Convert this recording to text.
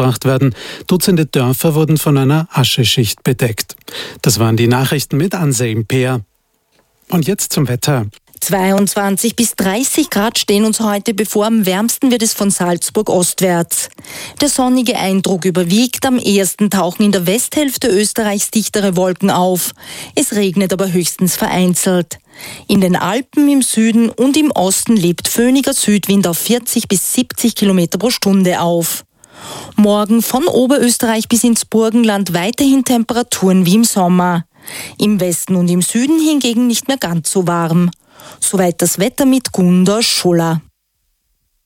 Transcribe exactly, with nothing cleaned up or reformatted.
gebracht werden. Dutzende Dörfer wurden von einer Ascheschicht bedeckt. Das waren die Nachrichten mit Anselm Peer. Und jetzt zum Wetter. zweiundzwanzig bis dreißig Grad stehen uns heute bevor. Am wärmsten wird es von Salzburg ostwärts. Der sonnige Eindruck überwiegt. Am ehesten tauchen in der Westhälfte Österreichs dichtere Wolken auf. Es regnet aber höchstens vereinzelt. In den Alpen im Süden und im Osten lebt föhniger Südwind auf vierzig bis siebzig Kilometer pro Stunde auf. Morgen von Oberösterreich bis ins Burgenland weiterhin Temperaturen wie im Sommer. Im Westen und im Süden hingegen nicht mehr ganz so warm. Soweit das Wetter mit Gunda Schuller.